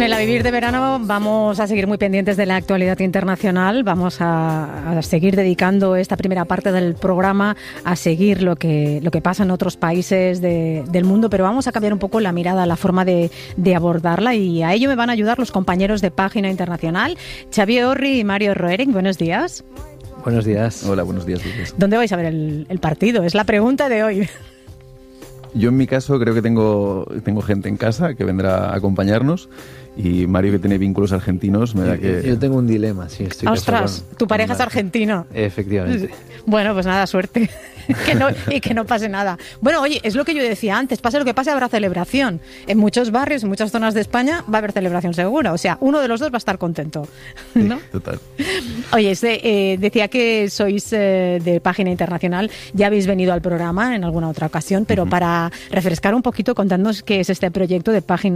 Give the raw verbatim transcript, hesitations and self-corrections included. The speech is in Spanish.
En el A Vivir de Verano vamos a seguir muy pendientes de la actualidad internacional, vamos a, a seguir dedicando esta primera parte del programa a seguir lo que, lo que pasa en otros países de, del mundo, pero vamos a cambiar un poco la mirada, la forma de, de abordarla, y a ello me van a ayudar los compañeros de Página Internacional, Xavier Orri y Mario Roerich. Buenos días. Buenos días. Hola, buenos días, Lucas. ¿Dónde vais a ver el, el partido? Es la pregunta de hoy. Yo en mi caso creo que tengo, tengo gente en casa que vendrá a acompañarnos, y Mario, que tiene vínculos argentinos, me da que... Yo tengo un dilema, sí. Estoy ¡Ostras! con, tu pareja con es argentino. Efectivamente. Bueno, pues nada, suerte. que no, y que no pase nada. Bueno, oye, es lo que yo decía antes, pase lo que pase, habrá celebración. En muchos barrios, en muchas zonas de España, va a haber celebración segura. O sea, uno de los dos va a estar contento, ¿no? Sí, total. Oye, eh, decía que sois eh, de Página Internacional, ya habéis venido al programa en alguna otra ocasión, pero uh-huh. para refrescar un poquito, contadnos qué es este proyecto de Página